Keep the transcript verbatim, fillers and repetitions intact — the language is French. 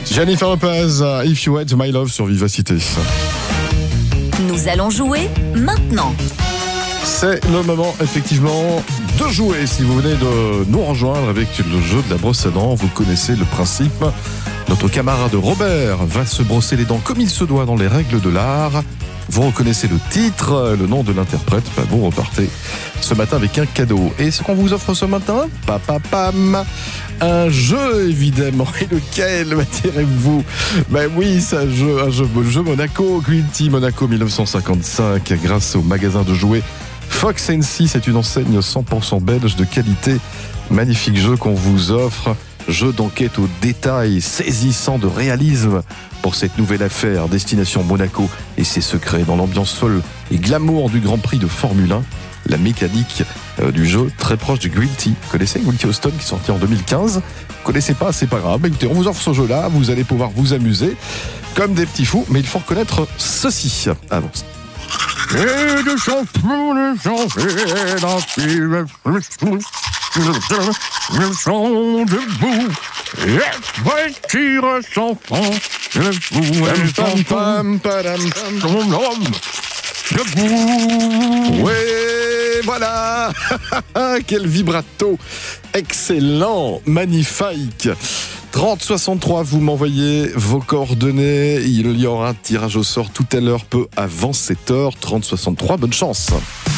Jennifer Lopez, If You Had My Love sur Vivacité. Nous allons jouer maintenant. C'est le moment, effectivement, de jouer. Si vous venez de nous rejoindre avec le jeu de la brosse à dents, vous connaissez le principe. Notre camarade Robert va se brosser les dents comme il se doit dans les règles de l'art. Vous reconnaissez le titre, le nom de l'interprète, bah vous repartez ce matin avec un cadeau. Et ce qu'on vous offre ce matin, papapam, un jeu évidemment. Et lequel, m'attirez-vous? Ben oui, c'est un jeu, un jeu, un jeu Monaco, Guilty Monaco dix-neuf cent cinquante-cinq, grâce au magasin de jouets Fox and Sea. C'est une enseigne cent pour cent belge de qualité. Magnifique jeu qu'on vous offre. Jeu d'enquête au détail, saisissant de réalisme pour cette nouvelle affaire. Destination Monaco et ses secrets dans l'ambiance folle et glamour du Grand Prix de Formule un. La mécanique euh, du jeu très proche du Guilty. Vous connaissez Guilty Austin qui est sorti en deux mille quinze? Vous connaissez pas, c'est pas grave. Écoutez, on vous offre ce jeu-là, vous allez pouvoir vous amuser comme des petits fous, mais il faut reconnaître ceci. Avance. Et de champions, de champions, ils sont debout, et voiture sans fond, debout, pam, padam, son homme, debout. Ouais, voilà. Quel vibrato. Excellent, magnifique. trente soixante-trois, vous m'envoyez vos coordonnées. Il y aura un tirage au sort tout à l'heure, peu avant sept heures. trente soixante-trois, bonne chance.